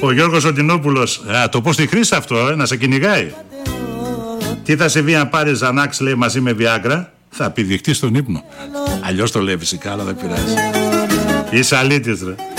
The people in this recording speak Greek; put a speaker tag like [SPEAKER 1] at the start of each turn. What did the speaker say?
[SPEAKER 1] Ο Γιώργος Οτινόπουλος, το πω στη Χρύσα αυτό, να σε κυνηγάει. Τι θα συμβεί αν πάρει Ζανάξ, λέει, μαζί με Βιάγκρα? Θα πηδηχτεί στον ύπνο. Αλλιώς το λέει φυσικά, αλλά δεν πειράζει. Είσαι αλήτης, ρε.